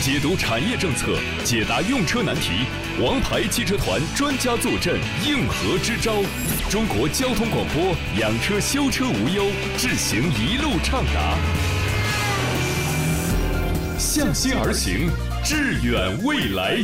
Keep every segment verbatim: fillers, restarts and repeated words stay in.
解读产业政策，解答用车难题，王牌汽车团专家坐镇，应和支招。中国交通广播，养车修车无忧，智行一路畅达。向心而行，致远未来。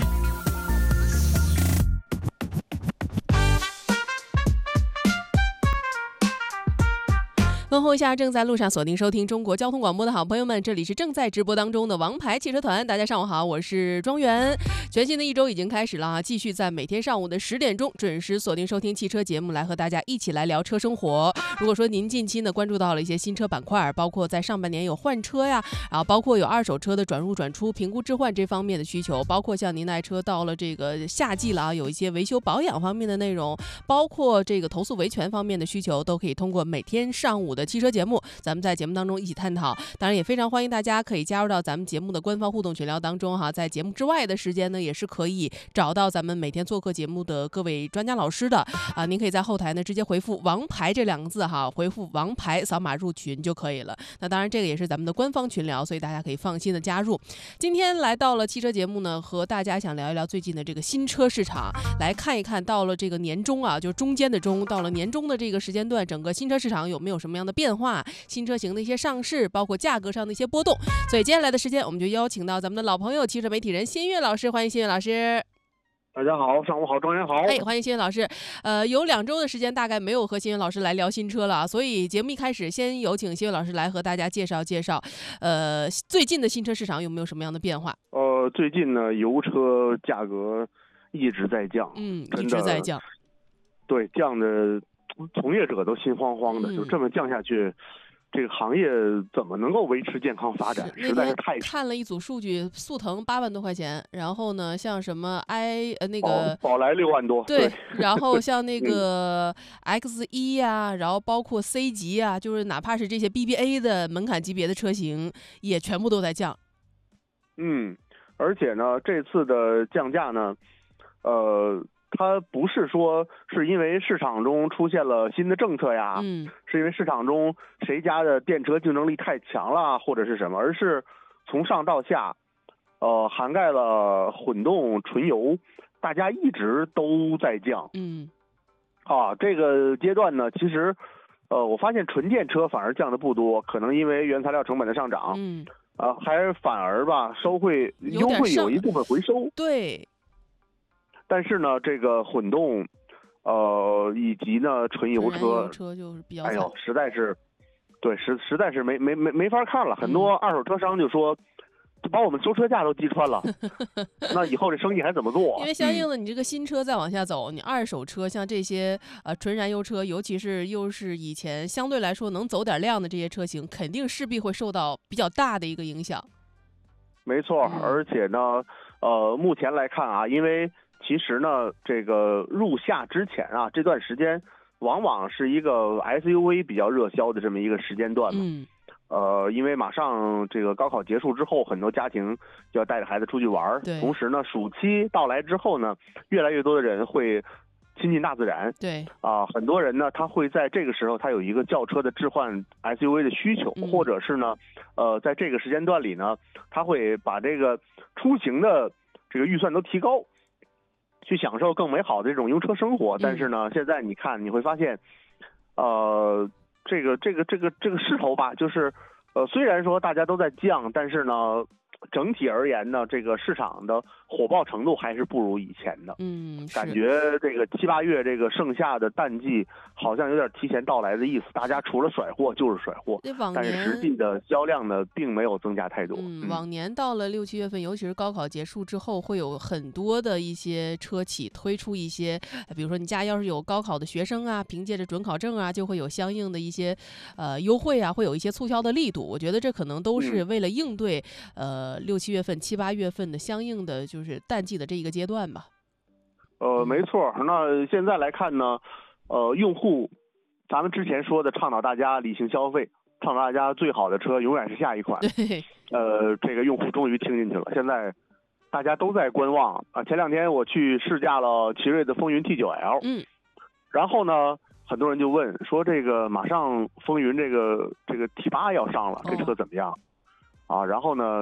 问候一下正在路上锁定收听中国交通广播的好朋友们，这里是正在直播当中的王牌汽车团，大家上午好，我是庄园。全新的一周已经开始了啊，继续在每天上午的十点钟准时锁定收听汽车节目，来和大家一起来聊车生活。如果说您近期呢关注到了一些新车板块，包括在上半年有换车呀，然后包括有二手车的转入转出、评估置换这方面的需求，包括像您的爱车到了这个夏季了啊，有一些维修保养方面的内容，包括这个投诉维权方面的需求，都可以通过每天上午的汽车节目，咱们在节目当中一起探讨。当然也非常欢迎大家可以加入到咱们节目的官方互动群聊当中哈，在节目之外的时间呢，也是可以找到咱们每天做客节目的各位专家老师的啊。您可以在后台呢直接回复王牌这两个字哈，回复王牌扫码入群就可以了。那当然这个也是咱们的官方群聊，所以大家可以放心的加入。今天来到了汽车节目呢，和大家想聊一聊最近的这个新车市场，来看一看到了这个年终啊，就是中间的中，到了年终的这个时间段，整个新车市场有没有什么样的变化，新车型的一些上市，包括价格上的一些波动。所以接下来的时间我们就邀请到咱们的老朋友汽车媒体人新月老师，欢迎新月老师。 大家好，上午好，庄园好。 哎，欢迎新月老师。呃，有两周的时间大概没有和新月老师来聊新车了，所以节目一开始先有请新月老师来和大家介绍介绍，呃，最近的新车市场有没有什么样的变化？ 呃，最近呢，油车价格一直在降， 嗯，一直在降。 对，降的从业者都心慌慌的，嗯、就这么降下去。这个行业怎么能够维持健康发展？实在是太看了一组数据，速腾八万多块钱，然后呢，像什么 i 呃那个宝来六万多， 对，然后像那个 X 一 呀，然后包括 C 级啊，就是哪怕是这些 B B A 的门槛级别的车型，也全部都在降。 嗯，而且呢，这次的降价呢，呃。它不是说是因为市场中出现了新的政策呀， 嗯， 是因为市场中谁家的电车竞争力太强了，或者是什么，而是从上到下，呃，涵盖了混动、纯油，大家一直都在降。 嗯， 啊，这个阶段呢，其实，呃，我发现纯电车反而降的不多，可能因为原材料成本的上涨， 嗯， 啊，还反而吧，收惠优惠有一部分回收， 对。 但是呢，这个混动，呃，以及呢纯油车， 油车就是比较， 哎呦，实在是，对，实实在是没没没没法看了。很多二手车商就说，就把我们收车价都击穿了，那以后这生意还怎么做？ 因为相应的，你这个新车再往下走，嗯、你二手车像这些呃纯燃油车，尤其是又是以前相对来说能走点量的这些车型，肯定势必会受到比较大的一个影响。 没错， 嗯、 而且呢，呃，目前来看啊，因为其实呢，这个入夏之前啊，这段时间往往是一个 S U V 比较热销的这么一个时间段嘛。 嗯。 呃，因为马上这个高考结束之后，很多家庭就要带着孩子出去玩，同时呢，暑期到来之后呢，越来越多的人会亲近大自然。 对。 啊、呃，很多人呢，他会在这个时候，他有一个轿车的置换 S U V 的需求， 嗯、 或者是呢，呃，在这个时间段里呢，他会把这个出行的这个预算都提高。去享受更美好的这种用车生活，但是呢，现在你看你会发现，呃，这个这个这个这个势头吧，就是，呃，虽然说大家都在降，但是呢，整体而言呢，这个市场的火爆程度还是不如以前的。 嗯， 感觉这个七八月这个盛夏的淡季好像有点提前到来的意思，大家除了甩货就是甩货，但是实际的销量呢并没有增加太多。 嗯，往年到了六七月份，尤其是高考结束之后，会有很多的一些车企推出一些，比如说你家要是有高考的学生啊，凭借着准考证啊，就会有相应的一些呃优惠啊，会有一些促销的力度。我觉得这可能都是为了应对、嗯、呃六七月份、七八月份的相应的就是淡季的这一个阶段吧。 呃，没错。那现在来看呢，呃，用户，咱们之前说的倡导大家理性消费，倡导大家最好的车永远是下一款。 对。 呃，这个用户终于听进去了。现在大家都在观望啊。前两天我去试驾了奇瑞的风云 T 九 L， 嗯， 然后呢，很多人就问说，这个马上风云这个这个 T 八要上了，这车怎么样？哦、啊，然后呢，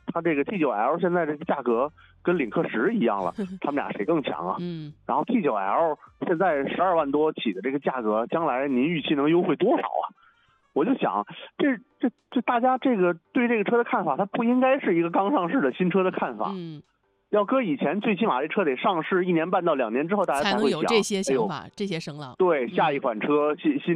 它这个 T 九 L 现在这个价格跟领克十一样了，他们俩谁更强啊？ 嗯， 然后 T 九 L 现在十二万多起的这个价格，将来您预期能优惠多少啊？我就想，这这这大家这个对这个车的看法，它不应该是一个刚上市的新车的看法。 嗯， 要搁以前，最起码这车得上市一年半到两年之后，大家才能会想有这些想哎法、这些声浪。 对， 嗯下一款车新新